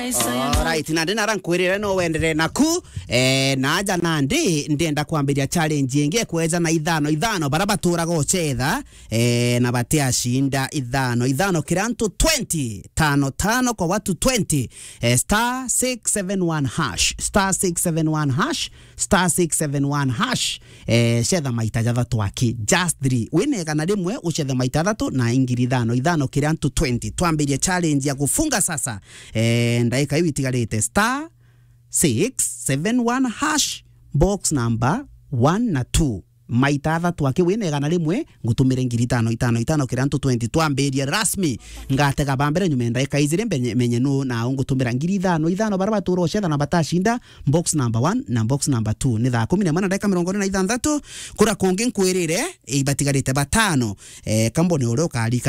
Alright, na ndina rankwirira no wendere naku naja nandi ndienda kwambiria challenge ingi kweza na ithano barabatura gochetha na batia shinda ithano kirantu 20 5 kwa watu 20 star 671 hash star 671 hash shetha maita jathatu aki just 3 winega na rimwe uchethe maita thatu na ingiri ithano kirantu 20 twambiria challenge ya kufunga sasa ndaika hivi tigarete star 671 hash box number 1 na 2 maita thatu aki winega na rimwe ngutumire ngiri 5 kirantu 20 twambiria rasmi ngatega bambere nyume ndaika izire menye no na ngutumira ngiri 5 baraba turo chetha na batashinda box number 1 na box number 2 ni thaa 11 na ndaika 46 kura konge nkwirire ibatigarite batano kambone uri ukarika